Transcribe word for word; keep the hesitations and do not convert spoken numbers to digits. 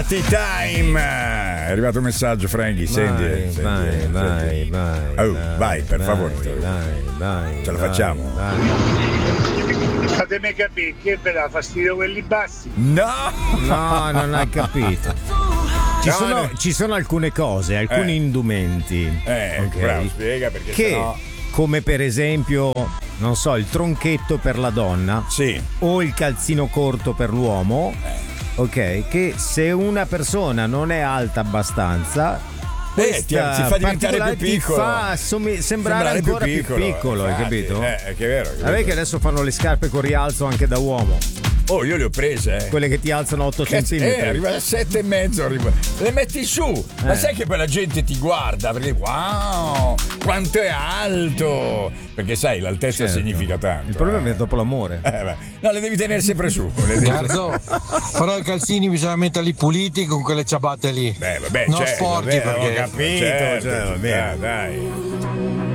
Time. È arrivato un messaggio, Frankie. Senti, vai, senti, vai, senti. vai, vai, oh, vai, vai, per vai, favore. Vai, vai, ce la vai, facciamo. Vai. Fatemi capire che vi dà fastidio quelli bassi. No, no, non hai capito. Ci, no, sono, no. ci sono alcune cose, alcuni eh. indumenti. Eh, okay, bravo, spiega perché che sennò... come per esempio, non so, il tronchetto per la donna, sì, o il calzino corto per l'uomo. Eh. Ok, che se una persona non è alta abbastanza, eh, ti, ti fa diventare più piccolo, ti fa sommi- sembrare, sembrare ancora più piccolo, più piccolo infatti, hai capito? Eh, è che è vero. Che Vabbè, che adesso fanno le scarpe con rialzo anche da uomo. Oh, io le ho prese, eh. Quelle che ti alzano otto centimetri. Eh, arriva a sette e mezzo, arriva. Le metti su. Eh. Ma sai che poi la gente ti guarda perché wow, quanto è alto. Perché sai, l'altezza certo. significa tanto. Il problema eh. è dopo l'amore. Eh, no, le devi tenere sempre su. Garzo, però i calzini bisogna metterli puliti con quelle ciabatte lì. Beh, vabbè, non certo, sporchi vabbè, perché ho capito, certo, cioè, vabbè, dai.